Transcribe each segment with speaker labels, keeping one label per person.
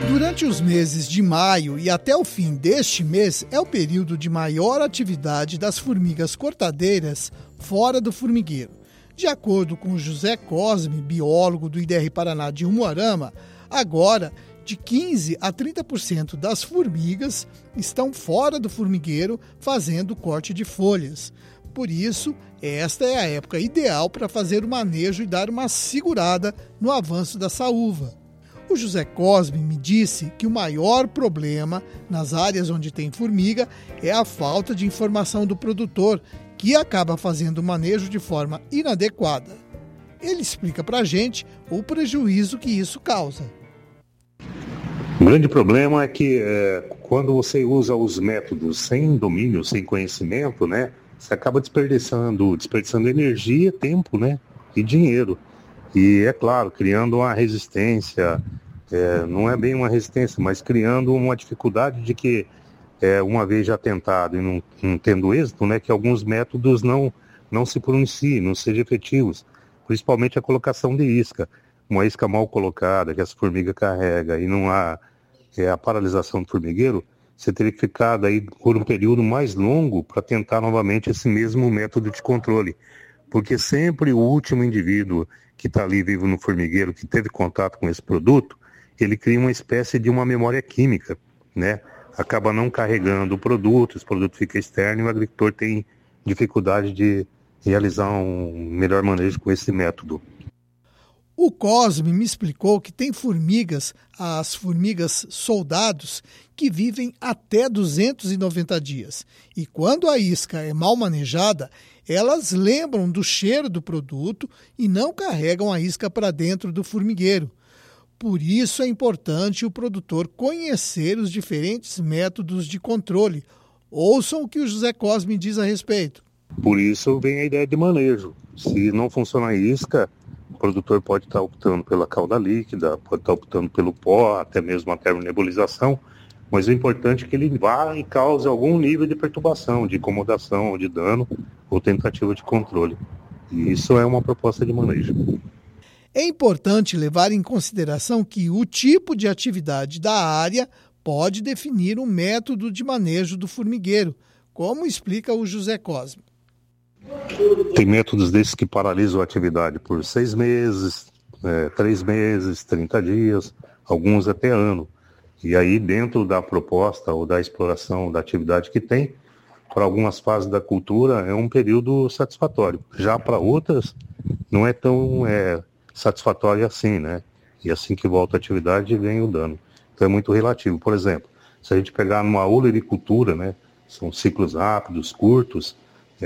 Speaker 1: Durante os meses de maio e até o fim deste mês é o período de maior atividade das formigas cortadeiras fora do formigueiro. De acordo com José Cosme, biólogo do IDR Paraná de Umuarama, agora de 15% a 30% das formigas estão fora do formigueiro fazendo corte de folhas. Por isso, esta é a época ideal para fazer o manejo e dar uma segurada no avanço da saúva. O José Cosme me disse que o maior problema nas áreas onde tem formiga é a falta de informação do produtor, que acaba fazendo o manejo de forma inadequada. Ele explica para a gente o prejuízo que isso causa.
Speaker 2: O grande problema é que quando você usa os métodos sem domínio, sem conhecimento, né, você acaba desperdiçando energia, tempo, né, e dinheiro. E, é claro, criando uma resistência, não é bem uma resistência, mas criando uma dificuldade de que, uma vez já tentado e não tendo êxito, né, que alguns métodos não se pronunciem, não sejam efetivos. Principalmente a colocação de isca. Uma isca mal colocada, que as formigas carregam e não há a paralisação do formigueiro, você teria que ficar daí por um período mais longo para tentar novamente esse mesmo método de controle. Porque sempre o último indivíduo que está ali vivo no formigueiro, que teve contato com esse produto, ele cria uma espécie de uma memória química, né? Acaba não carregando o produto, esse produto fica externo e o agricultor tem dificuldade de realizar um melhor manejo com esse método.
Speaker 1: O Cosme me explicou que tem formigas, as formigas soldados, que vivem até 290 dias. E quando a isca é mal manejada, elas lembram do cheiro do produto e não carregam a isca para dentro do formigueiro. Por isso é importante o produtor conhecer os diferentes métodos de controle. Ouçam o que o José Cosme diz a respeito.
Speaker 2: Por isso vem a ideia de manejo. Se não funciona a isca, o produtor pode estar optando pela cauda líquida, pode estar optando pelo pó, até mesmo a termonebulização, mas o importante é que ele vá e cause algum nível de perturbação, de incomodação, de dano ou tentativa de controle. E isso é uma proposta de manejo.
Speaker 1: É importante levar em consideração que o tipo de atividade da área pode definir um método de manejo do formigueiro, como explica o José Cosme.
Speaker 2: Tem métodos desses que paralisam a atividade por 6 meses, 3 meses, 30 dias, alguns até ano. E aí, dentro da proposta ou da exploração da atividade que tem, para algumas fases da cultura é um período satisfatório. Já para outras, não é tão satisfatório assim, né? E assim que volta a atividade, vem o dano. Então é muito relativo. Por exemplo, se a gente pegar numa olericultura, né? São ciclos rápidos, curtos,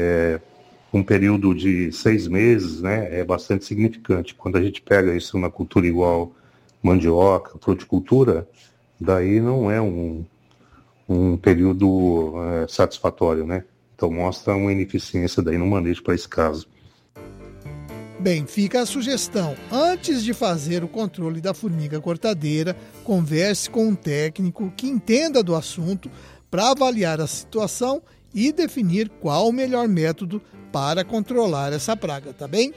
Speaker 2: um período de 6 meses, né, é bastante significante. Quando a gente pega isso na cultura igual mandioca, fruticultura, daí não é um período satisfatório, né? Então mostra uma ineficiência daí no manejo para esse caso.
Speaker 1: Bem, fica a sugestão. Antes de fazer o controle da formiga cortadeira, converse com um técnico que entenda do assunto para avaliar a situação e definir qual o melhor método para controlar essa praga, tá bem?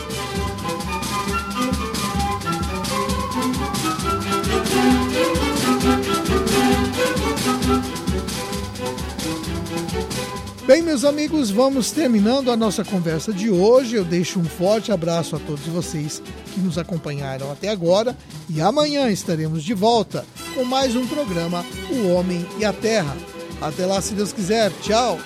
Speaker 1: Bem, meus amigos, vamos terminando a nossa conversa de hoje. Eu deixo um forte abraço a todos vocês que nos acompanharam até agora e amanhã estaremos de volta com mais um programa O Homem e a Terra. Até lá, se Deus quiser. Tchau!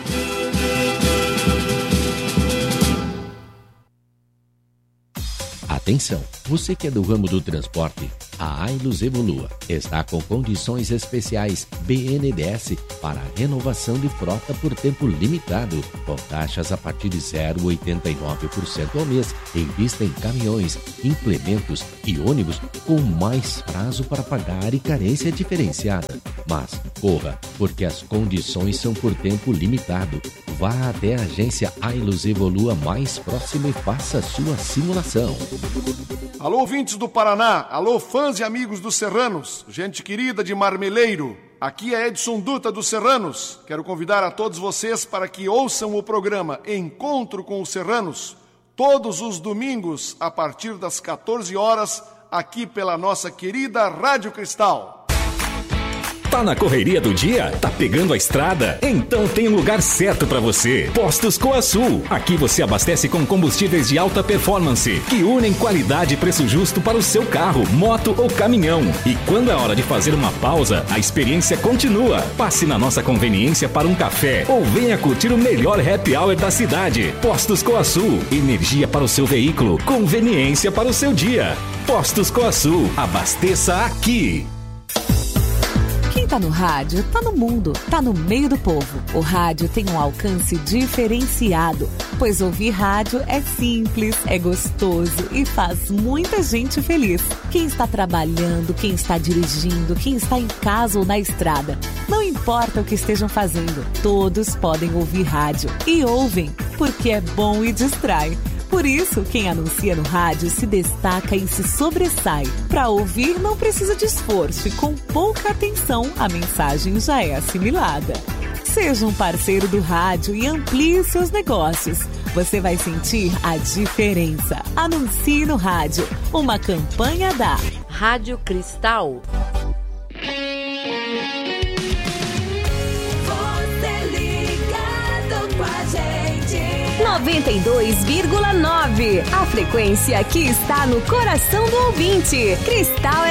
Speaker 3: Atenção, você que é do ramo do transporte, a Ailus Evolua está com condições especiais BNDES para a renovação de frota por tempo limitado, com taxas a partir de 0,89% ao mês, em vista em caminhões, implementos e ônibus com mais prazo para pagar e carência diferenciada. Mas corra, porque as condições são por tempo limitado. Vá até a agência Ailus Evolua mais próxima e faça sua simulação.
Speaker 4: Alô, ouvintes do Paraná, alô, fãs e amigos dos Serranos, gente querida de Marmeleiro, aqui é Edson Dutra dos Serranos. Quero convidar a todos vocês para que ouçam o programa Encontro com os Serranos, todos os domingos, a partir das 14 horas, aqui pela nossa querida Rádio Cristal.
Speaker 5: Tá na correria do dia? Tá pegando a estrada? Então tem um lugar certo para você. Postos Coasul. Aqui você abastece com combustíveis de alta performance, que unem qualidade e preço justo para o seu carro, moto ou caminhão. E quando é hora de fazer uma pausa, a experiência continua. Passe na nossa conveniência para um café ou venha curtir o melhor happy hour da cidade. Postos Coasul. Energia para o seu veículo, conveniência para o seu dia. Postos Coasul. Abasteça aqui.
Speaker 6: Quem tá no rádio, tá no mundo, tá no meio do povo. O rádio tem um alcance diferenciado, pois ouvir rádio é simples, é gostoso e faz muita gente feliz. Quem está trabalhando, quem está dirigindo, quem está em casa ou na estrada, não importa o que estejam fazendo, todos podem ouvir rádio. E ouvem, porque é bom e distrai. Por isso, quem anuncia no rádio se destaca e se sobressai. Para ouvir, não precisa de esforço e com pouca atenção, a mensagem já é assimilada. Seja um parceiro do rádio e amplie seus negócios. Você vai sentir a diferença. Anuncie no rádio. Uma campanha da
Speaker 7: Rádio Cristal.
Speaker 8: 92,9. A frequência que está no coração do ouvinte. Cristal